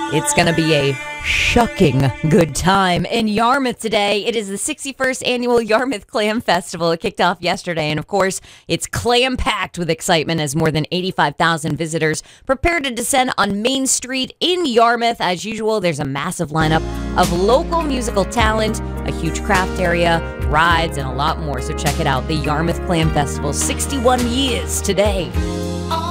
It's going to be a shocking good time in Yarmouth today. It is the 61st annual Yarmouth Clam Festival. It kicked off yesterday, and of course, it's clam-packed with excitement as more than 85,000 visitors prepare to descend on Main Street in Yarmouth. As usual, there's a massive lineup of local musical talent, a huge craft area, rides, and a lot more. So check it out, the Yarmouth Clam Festival, 61 years today.